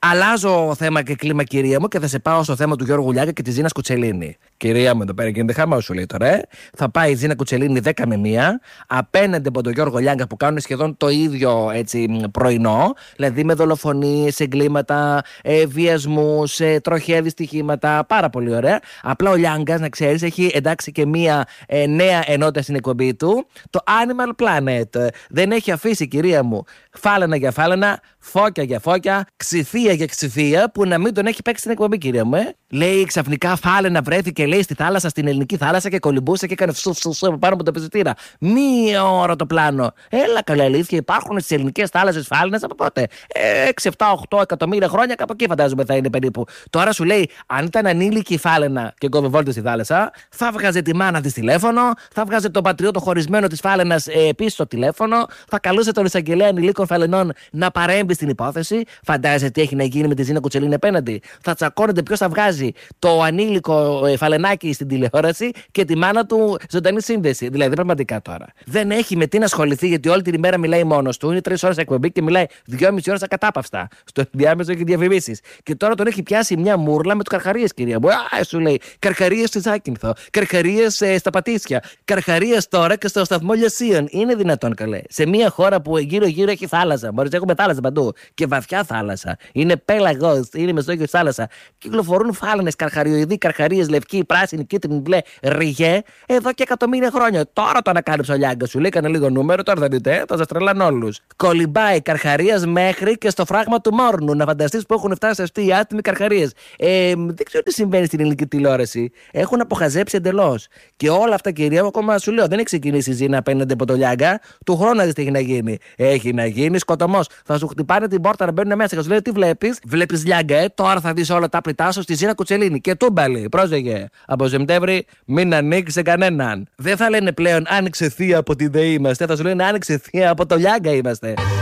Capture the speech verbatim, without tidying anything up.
Αλλάζω θέμα και κλίμα, κυρία μου, και θα σε πάω στο θέμα του Γιώργου Λιάγκα και τη Ζήνα Κουτσελίνη. Κυρία μου, εδώ πέρα γίνεται χαμό, σου λέει τώρα, ε. Θα πάει η Ζήνα Κουτσελίνη δέκα με μία απέναντι από τον Γιώργο Λιάγκα που κάνουν σχεδόν το ίδιο έτσι, πρωινό. Δηλαδή με δολοφονίες, εγκλήματα, ε, βιασμούς, ε, τροχαία δυστυχήματα. Πάρα πολύ ωραία. Απλά ο Λιάγκας, να ξέρεις, έχει εντάξει και μία ε, νέα ενότητα στην εκπομπή του. Το Animal Planet. Δεν έχει αφήσει, κυρία μου, φάλαινα για φάλαινα, φώκια για φώκια, ξυθία για ξυθία, που να μην τον έχει παίξει στην εκπομπή, κυρία μου. Ε. Λέει ξαφνικά φάλαινα βρέθηκε, λέει, στη θάλασσα, στην ελληνική θάλασσα και κολυμπούσε και έκανε φσουφσουφσου πάνω από το πεζητήρα. Μία ώρα το πλάνο. Έλα, καλά, αλήθεια, υπάρχουν στις ελληνικές θάλασσες φάλαινες από πότε? έξι, επτά, οκτώ εκατομμύρια χρόνια, κάπου εκεί φαντάζομαι θα είναι περίπου. Τώρα σου λέει, αν ήταν ανήλικη φάλαινα και κοβεβόλτε στη θάλασσα, θα βγάζε τη μάνα της τηλέφωνο, θα βγάζε τον πατριώτο χωρισμένο της φάλαινας ε, πίσω στο τηλέφωνο, θα καλούσε τον εισαγγελέα ανηλίκων φαλαινών να παρέμβει στην υπόθεση. Φαντάζεσαι τι έχει να γίνει με τη Ζήνα Κουτσελίνη απέναντι? Θα τσακώνεται ποιος θα βγάζει το ανήλικο ε, φαλενάκι στην τηλεόραση και τη μάνα του ζωντανή σύνδεση. Δηλαδή, πραγματικά τώρα. Δεν έχει με τι να ασχοληθεί, γιατί όλη την ημέρα μιλάει μόνος του. Είναι τρεις ώρες εκπομπή και μιλάει δυόμιση ώρες ακατάπαυστα. Στο διάμεσο έχει διαφημίσεις. Και τώρα τον έχει πιάσει μια μούρλα με τους καρχαρίες, κυρία μου. Α, σου λέει. Καρχαρίες στη Ζάκυνθο. Καρχαρίες ε, στα Πατήσια. Καρχαρίες τώρα και στο σταθμό Λιασίων. Είναι δυνατόν, καλέ? Σε μια χώρα που γύρω-γύρω έχει θάλασσα. Μπορεί να έχουμε θάλασσα παντού. Και βαθιά θάλασσα. Είναι πέλαγος. Είναι Μεσόγειος θάλασσα. Κυκλοφορούν φάλαινες, καρχαριοειδή, καρχαρίες, λευκή, πράσινη, κίτρινη, μπλε, ριγέ εδώ και εκατομμύρια χρόνια. Τώρα το ανακάλυψε ο Λιάγκας. Σου λέει κανένα λίγο νούμερο, τώρα θα δείτε, θα σας τρελάνε όλους. Κολυμπάει καρχαρίας μέχρι και στο φράγμα του Μόρνου. Να φανταστείς που έχουν φτάσει αυτοί οι άτιμοι καρχαρίες. Ε, δεν ξέρω τι συμβαίνει στην ελληνική τηλεόραση. Έχουν αποχαζέψει εντελώς. Και όλα αυτά, κυρία μου, ακόμα σου λέω, δεν έχει ξεκινήσει η Ζήνα απέναντι από το Λιάγκα. Του χρόνου να δεις τι έχει να γίνει. Έχει να γίνει σκοτωμός. Θα σου χτυπάνε την πόρτα να μπαίνουν μέσα και σου λέει τι βλέπεις? Βλέπεις Λιάγκα, ε? Τώρα θα δεις όλα τα πλητά σου στη Ζήνα Κουτσελίνη. Και τούμπαλι, πρόσεχε. Από Σεπτέμβρη μην ανοίξει κανέναν. Δεν θα λένε πλέον άνοιξε θεία από τη ΔΕΗ είμαστε. Θα σου λένε άνοιξε θεία από το Λιάγκα είμαστε.